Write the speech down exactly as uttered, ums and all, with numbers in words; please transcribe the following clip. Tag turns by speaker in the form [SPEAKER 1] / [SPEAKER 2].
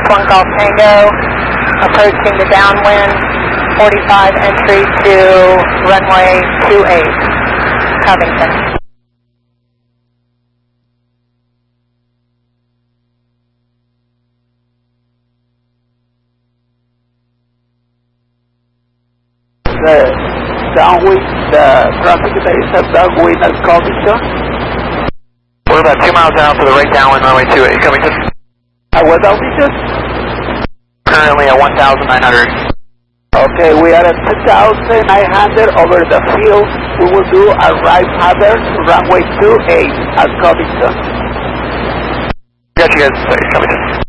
[SPEAKER 1] one Golf Tango, approaching the downwind, forty-five entry to runway two eight, Covington.
[SPEAKER 2] The downwind, the traffic that is at downwind at Covington.
[SPEAKER 3] We're about two miles out to the right downwind runway two eight, Covington.
[SPEAKER 2] At what altitude?
[SPEAKER 3] Currently at one thousand nine hundred.
[SPEAKER 2] Okay, we are at two thousand nine hundred over the field. We will do a right pattern to runway two eight at Covington.
[SPEAKER 3] Got you guys, sorry, Covington.